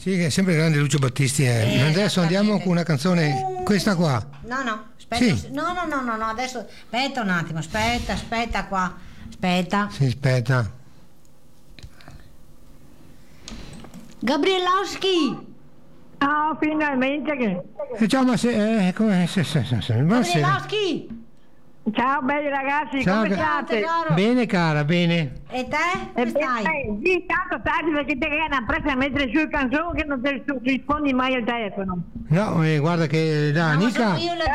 Sì, che è sempre grande Lucio Battisti. Adesso andiamo con una canzone, questa qua. No, aspetta. Sì. No, adesso aspetta un attimo, aspetta qua. Aspetta. Sì, aspetta. Gabrielowski! Oh, finalmente che... Ciao, ma come Gabrielowski! Ciao belli ragazzi, Ciao, come state? Caro. Bene cara, bene. E te? Come stai? Sì, tanto tardi perché te che hai una pressa a mettere su il canzone che non ti rispondi mai al telefono. No, guarda che da No, Nica. sono io la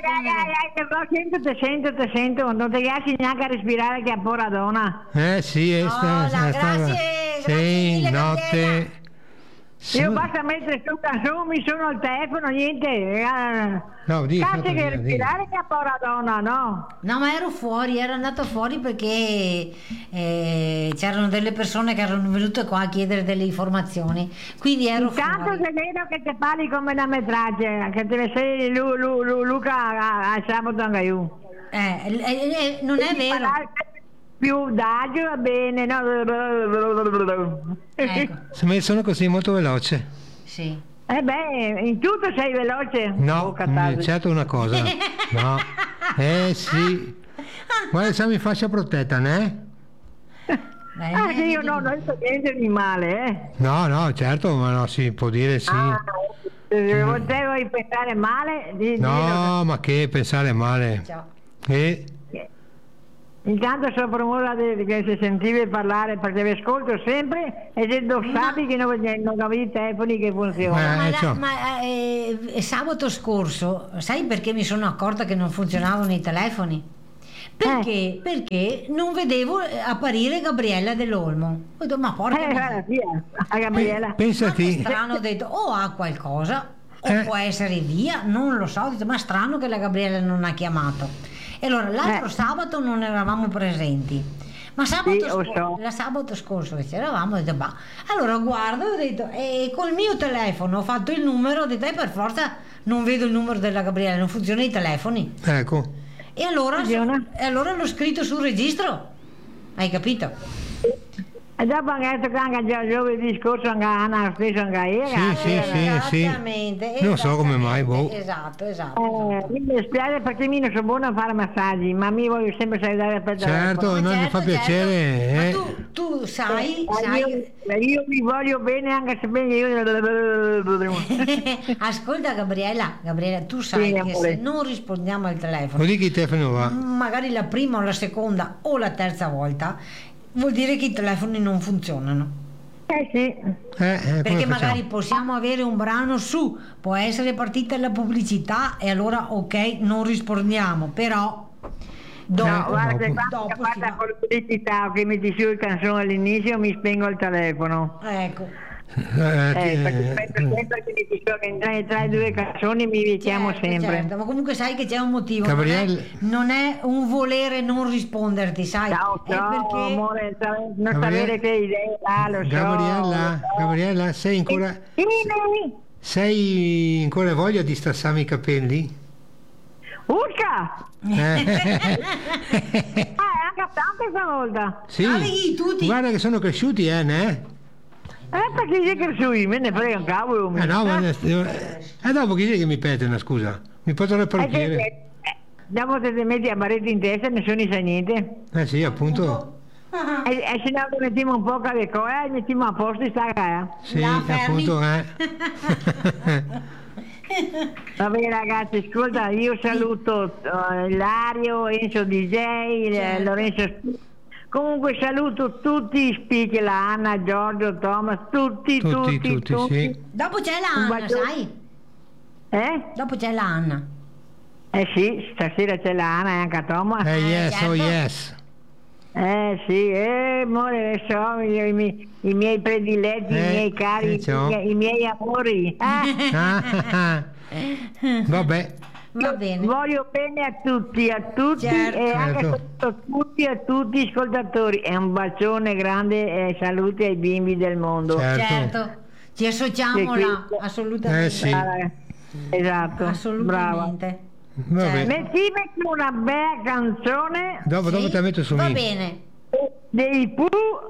Te sento, non ti riesci neanche a respirare che a porra donna. Sì, grazie sì, mille, notte. Gabriella. Io basta mettere su il canzone, mi sono al telefono, niente. No, Cazzo che respirare che a porra donna, no? No, ma ero andato fuori perché c'erano delle persone che erano venute qua a chiedere delle informazioni, quindi ero Intanto fuori. se vedo che ti parli come una metraggia, che te ne sei Luca a sabato anche io. Non è vero. Più d'agio va bene, no? Ecco, Sono così molto veloce. sì. In tutto sei veloce. No, certo una cosa. No. Sì. Guarda, siamo in fascia protetta, né? Sì, io non so niente di male, No, certo, ma no, si può dire sì. Potevo pensare male? No, ma che pensare male. Ciao. Intanto sono promossa che si sentiva parlare perché vi ascolto sempre e se sapi che non avevi i telefoni che funzionano. Sabato scorso, sai perché mi sono accorta che non funzionavano i telefoni? Perché non vedevo apparire Gabriella Dell'Olmo. Ho detto, ma porca Gabriella. Pensati. strano, ho detto, o ha qualcosa o può essere via, non lo so. Ho detto, ma strano che la Gabriella non ha chiamato. E allora l'altro sabato non eravamo presenti, ma sabato scorso che c'eravamo, ho detto bah, allora guardo, ho detto, e col mio telefono ho fatto il numero, ho detto per forza non vedo il numero della Gabriella, non funzionano i telefoni. Ecco. E allora l'ho scritto sul registro, hai capito? E dopo anche giovedì scorso anche Anna stesso anche sì. Non so come mai, boh. Esatto. Mi dispiace perché mi non sono buona a fare massaggi, ma mi voglio sempre salutare per Certo, non mi fa piacere. Ma tu sai. Io mi voglio bene anche se bene io. Ascolta Gabriella, tu sai che se non rispondiamo al telefono, Vuol dire che il telefono va. magari la prima o la seconda o la terza volta, vuol dire che i telefoni non funzionano. Sì. Perché magari possiamo avere un brano su, può essere partita la pubblicità e allora ok, non rispondiamo, però guarda, quando fate la pubblicità che metti su il canzone all'inizio mi spengo il telefono. Ecco. Perché tra i due canzoni mi richiamo sempre. Certo, ma comunque sai che c'è un motivo. Non è un volere non risponderti, sai? Ciao, perché amore, non sapere che idea ha, lo Gabriella, sei ancora voglia di stassarmi i capelli? Urca! Anche tanto stavolta. Sì, tutti. Guarda che sono cresciuti, né? Perché sei cresciuti? Me ne frega un cavolo. No, ma dopo chi è che mi petena, scusa? Mi potrei parchire. Dopo te metti a barretti in testa e nessuno sa niente. Sì, appunto. E se no mettiamo un po' le cose, mettiamo a posto e sta. Sì, appunto, Va bene ragazzi, ascolta, io saluto Ilario, Enzo DJ, Lorenzo. Comunque saluto tutti i speaker, la Anna, Giorgio, Thomas, tutti. Sì. Dopo c'è la Anna, sai? Dopo c'è la Anna. Sì, stasera c'è la Anna e anche Thomas. Yes. Sì, amore, so, i miei prediletti, i miei cari, i miei amori. Vabbè. Va bene. Voglio bene a tutti certo. E anche a tutti gli ascoltatori. E un bacione grande e saluti ai bimbi del mondo. Certo. Ci associamo là, assolutamente. Sì. Esatto. Assolutamente. Brava. Metti una bella canzone. Dopo te la metto su. Va bene. Dei Pooh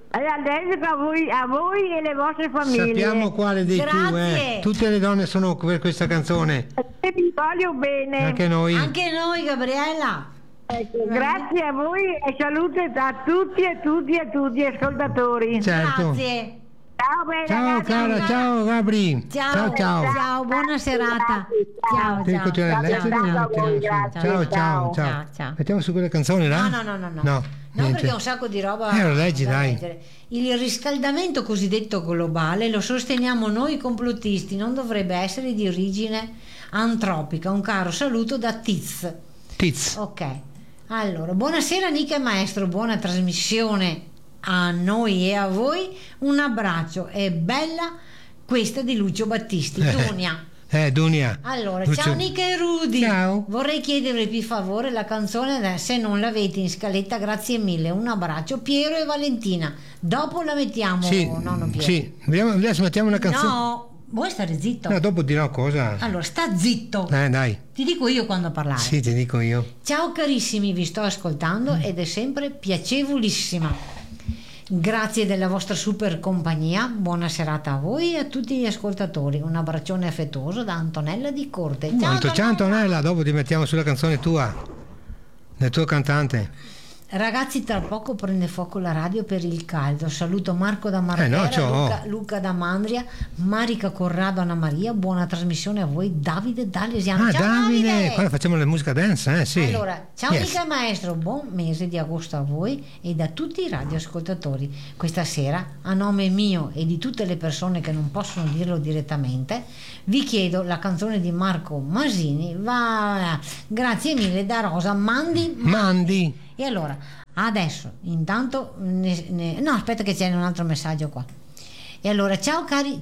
E adesso a voi e le vostre famiglie. Sappiamo quale dei Grazie. Tutte le donne sono per questa canzone. E vi voglio bene. Anche noi. Anche noi, Gabriella. Ecco, grazie a voi e salute a tutti e tutti ascoltatori. Certo. Grazie. Ciao, bene, Ciao ragazzi. cara, ciao Gabri. Ciao, ciao. buona serata. Ciao, Devi continuare a ciao, leggere? ciao, Mettiamo grazie. su. Ciao, ciao, Ciao, ciao. Mettiamo su quelle canzoni là? No. No, No, niente. perché ho un sacco di roba Lo leggi, da dai. leggere. Il riscaldamento cosiddetto globale lo sosteniamo noi complottisti, non dovrebbe essere di origine antropica. Un caro saluto da Tiz. Tiz. Ok, allora, buonasera Nica e Maestro, buona trasmissione a noi e a voi. Un abbraccio, è bella questa di Lucio Battisti, Dunia. Dunia. Allora, Lucio- ciao Nica e Rudy. Ciao. Vorrei chiedervi per favore la canzone, se non l'avete in scaletta, grazie mille. Un abbraccio, Piero e Valentina. Dopo la mettiamo, Sì, nonno Piero. sì. Adesso mettiamo una canzone. No, vuoi stare zitto? No, dopo dirò cosa. Allora, sta zitto. Dai. Ti dico io quando parlare. Sì, ti dico io. Ciao carissimi, vi sto ascoltando ed è sempre piacevolissima. Grazie della vostra super compagnia, buona serata a voi e a tutti gli ascoltatori. Un abbraccione affettuoso da Antonella di Corte. Ciao Antonella, dopo ti mettiamo sulla canzone tua, del tuo cantante. Ragazzi, tra poco prende fuoco la radio per il caldo. Saluto Marco da Marghera, Luca da Mandria, Marica Corrado, Anna Maria. Buona trasmissione a voi, Davide D'Alesiano. Ciao Davide! Qua facciamo la musica dance, sì. Allora, ciao Nica Maestro, buon mese di agosto a voi e da tutti i radioascoltatori. Questa sera, a nome mio e di tutte le persone che non possono dirlo direttamente, vi chiedo la canzone di Marco Masini. Grazie mille da Rosa Mandi. E allora, adesso, intanto, no, aspetta che c'è un altro messaggio qua. E allora, ciao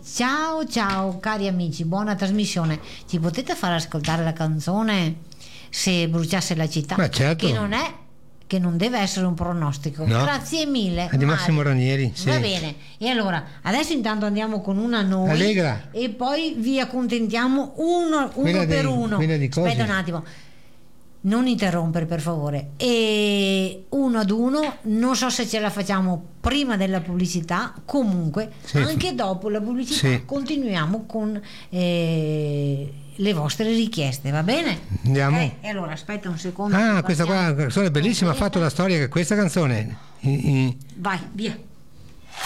cari amici, buona trasmissione. Ci potete far ascoltare la canzone Se bruciasse la città? Beh, certo. Che non deve essere un pronostico. No. Grazie mille. È di Massimo Ranieri, sì. Va bene. E allora, adesso intanto andiamo con una noi. Allegra. E poi vi accontentiamo uno per uno. Aspetta un attimo. Non interrompere per favore. E uno ad uno, non so se ce la facciamo prima della pubblicità, comunque sì. Anche dopo la pubblicità sì. Continuiamo con le vostre richieste, va bene? Andiamo. E allora aspetta un secondo. Questa qua, la canzone è bellissima, ha fatto la storia che questa canzone. Vai, via.